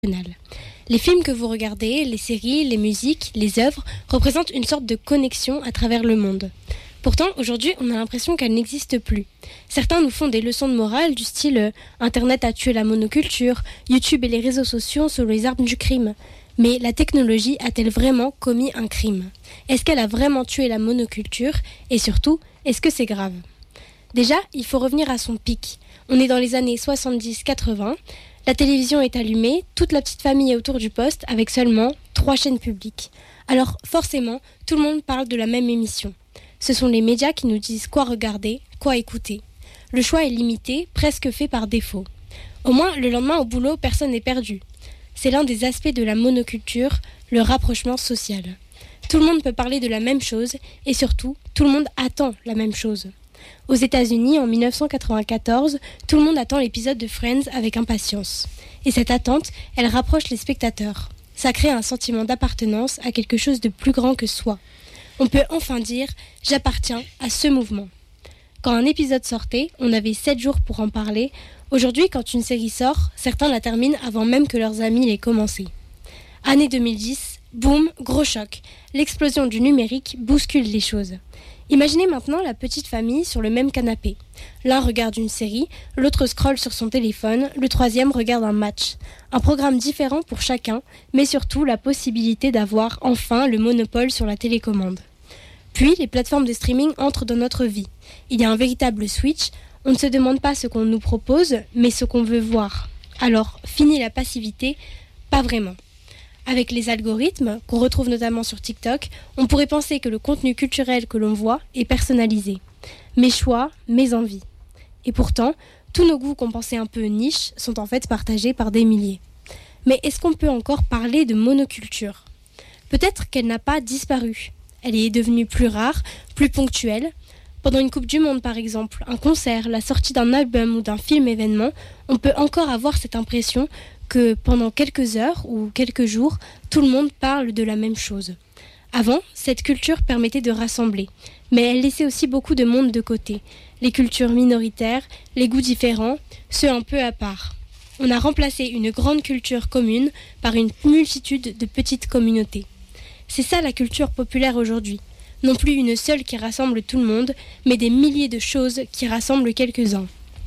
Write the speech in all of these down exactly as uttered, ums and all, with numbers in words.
internationale. Les films que vous regardez, les séries, les musiques, les œuvres représentent une sorte de connexion à travers le monde. Pourtant, aujourd'hui, on a l'impression qu'elle n'existe plus. Certains nous font des leçons de morale du style euh, « Internet a tué la monoculture »,« YouTube et les réseaux sociaux sont les armes du crime ». Mais la technologie a-t-elle vraiment commis un crime ? Est-ce qu'elle a vraiment tué la monoculture ? Et surtout, est-ce que c'est grave ? Déjà, il faut revenir à son pic. On est dans les années soixante-dix quatre-vingts. La télévision est allumée, toute la petite famille est autour du poste avec seulement trois chaînes publiques. Alors forcément, tout le monde parle de la même émission. Ce sont les médias qui nous disent quoi regarder, quoi écouter. Le choix est limité, presque fait par défaut. Au moins, le lendemain au boulot, personne n'est perdu. C'est l'un des aspects de la monoculture, le rapprochement social. Tout le monde peut parler de la même chose et surtout, tout le monde attend la même chose. Aux États-Unis, en dix-neuf cent quatre-vingt-quatorze, tout le monde attend l'épisode de Friends avec impatience. Et cette attente, elle rapproche les spectateurs. Ça crée un sentiment d'appartenance à quelque chose de plus grand que soi. On peut enfin dire « j'appartiens à ce mouvement ». Quand un épisode sortait, on avait sept jours pour en parler. Aujourd'hui, quand une série sort, certains la terminent avant même que leurs amis l'aient commencée. Année deux mille dix, boum, gros choc. L'explosion du numérique bouscule les choses. Imaginez maintenant la petite famille sur le même canapé. L'un regarde une série, l'autre scrolle sur son téléphone, le troisième regarde un match. Un programme différent pour chacun, mais surtout la possibilité d'avoir enfin le monopole sur la télécommande. Puis, les plateformes de streaming entrent dans notre vie. Il y a un véritable switch. On ne se demande pas ce qu'on nous propose, mais ce qu'on veut voir. Alors, fini la passivité ? Pas vraiment. Avec les algorithmes, qu'on retrouve notamment sur TikTok, on pourrait penser que le contenu culturel que l'on voit est personnalisé. Mes choix, mes envies. Et pourtant, tous nos goûts qu'on pensait un peu niche sont en fait partagés par des milliers. Mais est-ce qu'on peut encore parler de monoculture ? Peut-être qu'elle n'a pas disparu. Elle est devenue plus rare, plus ponctuelle. Pendant une Coupe du Monde, par exemple, un concert, la sortie d'un album ou d'un film événement, on peut encore avoir cette impression que pendant quelques heures ou quelques jours, tout le monde parle de la même chose. Avant, cette culture permettait de rassembler, mais elle laissait aussi beaucoup de monde de côté. Les cultures minoritaires, les goûts différents, ceux un peu à part. On a remplacé une grande culture commune par une multitude de petites communautés. C'est ça la culture populaire aujourd'hui. Non plus une seule qui rassemble tout le monde, mais des milliers de choses qui rassemblent quelques-uns.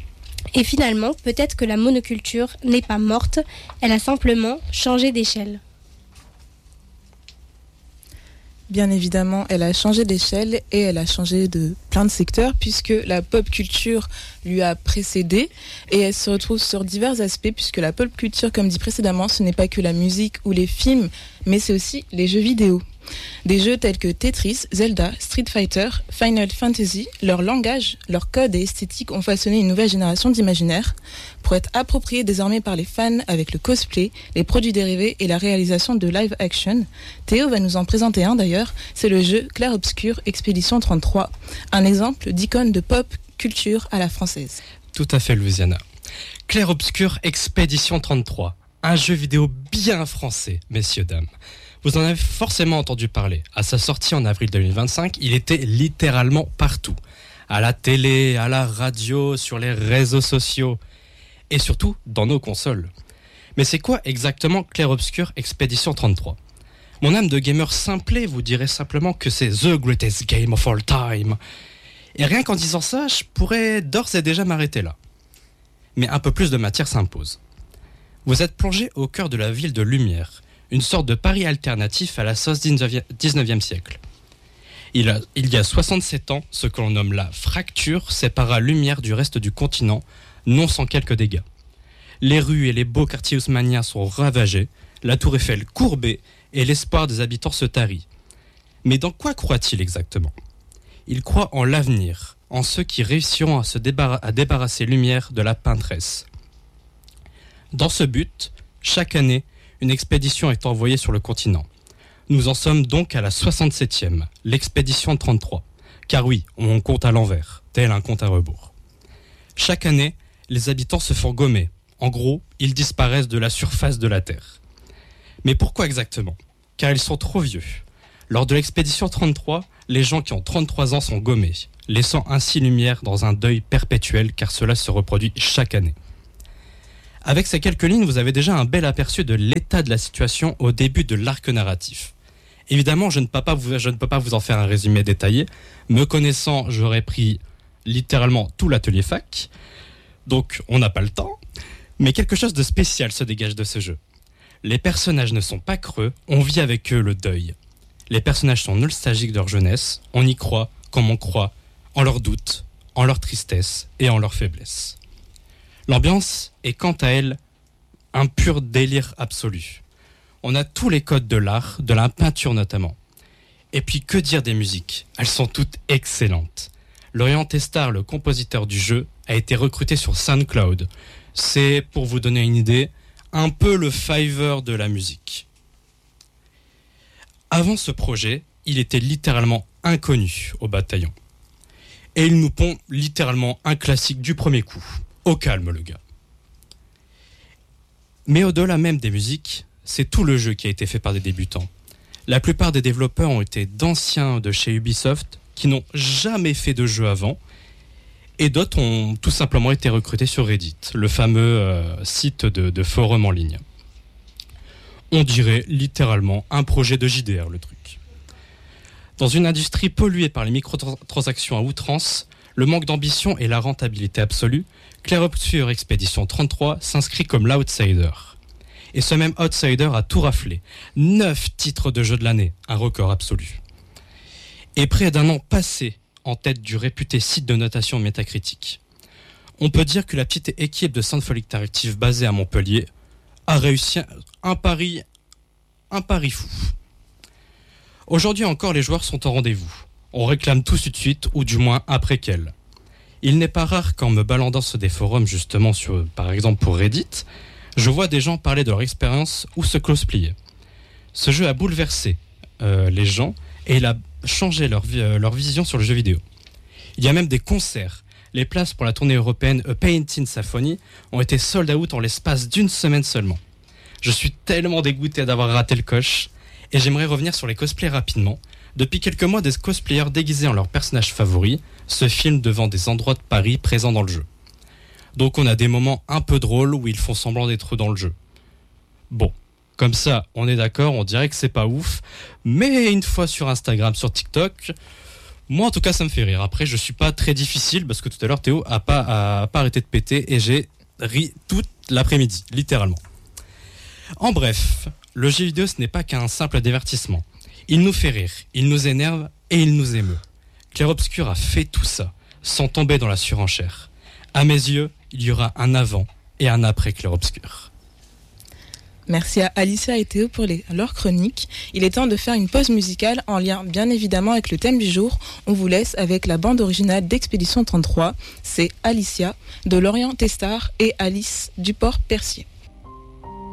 Et finalement, peut-être que la monoculture n'est pas morte, elle a simplement changé d'échelle. Bien évidemment, elle a changé d'échelle et elle a changé de plein de secteurs puisque la pop culture lui a précédé et elle se retrouve sur divers aspects puisque la pop culture, comme dit précédemment, ce n'est pas que la musique ou les films, mais c'est aussi les jeux vidéo. Des jeux tels que Tetris, Zelda, Street Fighter, Final Fantasy, leur langage, leur code et esthétique ont façonné une nouvelle génération d'imaginaires pour être appropriés désormais par les fans avec le cosplay, les produits dérivés et la réalisation de live action. Théo va nous en présenter un d'ailleurs, c'est le jeu Clair Obscur Expédition trente-trois, un exemple d'icône de pop culture à la française. Tout à fait, Louisiana. Clair Obscur Expédition trente-trois, un jeu vidéo bien français, messieurs, dames. Vous en avez forcément entendu parler. À sa sortie en avril deux mille vingt-cinq, il était littéralement partout. À la télé, à la radio, sur les réseaux sociaux et surtout dans nos consoles. Mais c'est quoi exactement Clair Obscur Expédition trente-trois ? Mon âme de gamer simplé vous dirait simplement que c'est The Greatest Game of All Time. Et rien qu'en disant ça, je pourrais d'ores et déjà m'arrêter là. Mais un peu plus de matière s'impose. Vous êtes plongé au cœur de la ville de Lumière, une sorte de Paris alternatif à la sauce dix-neuvième siècle. Il, a, il y a soixante-sept ans, ce que l'on nomme la fracture sépara Lumière du reste du continent, non sans quelques dégâts. Les rues et les beaux quartiers haussmanniens sont ravagés, la tour Eiffel courbée et l'espoir des habitants se tarit. Mais dans quoi croit-il exactement ? Il croit en l'avenir, en ceux qui réussiront à se débarra- à débarrasser Lumière de la peintresse. Dans ce but, chaque année, une expédition est envoyée sur le continent. Nous en sommes donc à la soixante-septième, l'expédition trente-trois. Car oui, on compte à l'envers, tel un compte à rebours. Chaque année, les habitants se font gommer. En gros, ils disparaissent de la surface de la Terre. Mais pourquoi exactement ? Car ils sont trop vieux. Lors de l'expédition trente-trois, les gens qui ont trente-trois ans sont gommés, laissant ainsi Lumière dans un deuil perpétuel car cela se reproduit chaque année. Avec ces quelques lignes, vous avez déjà un bel aperçu de l'état de la situation au début de l'arc narratif. Évidemment, je ne peux pas vous, je ne peux pas vous en faire un résumé détaillé. Me connaissant, j'aurais pris littéralement tout l'atelier fac. Donc, on n'a pas le temps. Mais quelque chose de spécial se dégage de ce jeu. Les personnages ne sont pas creux, on vit avec eux le deuil. Les personnages sont nostalgiques de leur jeunesse, on y croit comme on croit, en leurs doutes, en leur tristesse et en leur faiblesse. L'ambiance est quant à elle un pur délire absolu. On a tous les codes de l'art, de la peinture notamment. Et puis que dire des musiques ? Elles sont toutes excellentes. Lorient Testard, le compositeur du jeu, a été recruté sur SoundCloud. C'est, pour vous donner une idée, un peu le Fiverr de la musique. Avant ce projet, il était littéralement inconnu au bataillon. Et il nous pond littéralement un classique du premier coup. Au calme, le gars. Mais au-delà même des musiques, c'est tout le jeu qui a été fait par des débutants. La plupart des développeurs ont été d'anciens de chez Ubisoft qui n'ont jamais fait de jeu avant, et d'autres ont tout simplement été recrutés sur Reddit, le fameux euh, site de, de forum en ligne. On dirait littéralement un projet de J D R, le truc. Dans une industrie polluée par les microtransactions à outrance, le manque d'ambition et la rentabilité absolue, Clair Obscur Expédition trente-trois s'inscrit comme l'outsider. Et ce même outsider a tout raflé. neuf titres de jeu de l'année, un record absolu. Et près d'un an passé en tête du réputé site de notation Metacritic. On peut dire que la petite équipe de Soundfall Interactive basée à Montpellier a réussi un pari, un pari fou. Aujourd'hui encore, les joueurs sont au rendez-vous. On réclame tout tout de suite, ou du moins après qu'elle. Il n'est pas rare qu'en me baladant sur des forums, justement, sur, par exemple pour Reddit, je vois des gens parler de leur expérience ou se cosplayer. Ce jeu a bouleversé euh, les gens et il a changé leur, euh, leur vision sur le jeu vidéo. Il y a même des concerts. Les places pour la tournée européenne A Painting Symphony ont été sold out en l'espace d'une semaine seulement. Je suis tellement dégoûté d'avoir raté le coche et j'aimerais revenir sur les cosplays rapidement. Depuis quelques mois, des cosplayers déguisés en leurs personnages favoris se filment devant des endroits de Paris présents dans le jeu. Donc on a des moments un peu drôles où ils font semblant d'être dans le jeu. Bon, comme ça, on est d'accord, on dirait que c'est pas ouf, mais une fois sur Instagram, sur TikTok, moi en tout cas ça me fait rire. Après je suis pas très difficile parce que tout à l'heure Théo a pas, a, a pas arrêté de péter et j'ai ri toute l'après-midi, littéralement. En bref, le jeu vidéo ce n'est pas qu'un simple divertissement. Il nous fait rire, il nous énerve et il nous émeut. Clair Obscur a fait tout ça, sans tomber dans la surenchère. À mes yeux, il y aura un avant et un après Clair Obscur. Merci à Alicia et Théo pour les, leur chronique. Il est temps de faire une pause musicale en lien bien évidemment avec le thème du jour. On vous laisse avec la bande originale d'Expédition trente-trois. C'est Alicia de Lorient Testard et Alice Duport-Percier.